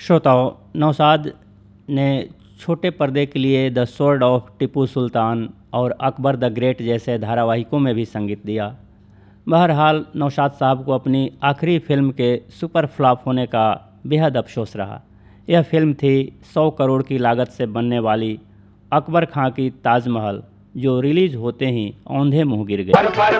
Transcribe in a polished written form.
श्रोताओं, नौशाद ने छोटे पर्दे के लिए the sword of Tipu Sultan और अकबर द ग्रेट जैसे धारावाहिकों में भी संगीत दिया। बहरहाल नौशाद साहब को अपनी आखिरी फिल्म के सुपर फ्लॉप होने का बेहद अफसोस रहा। यह फिल्म थी 100 करोड़ की लागत से बनने वाली अकबर खां की ताजमहल, जो रिलीज़ होते ही औंधे मुँह गिर गई।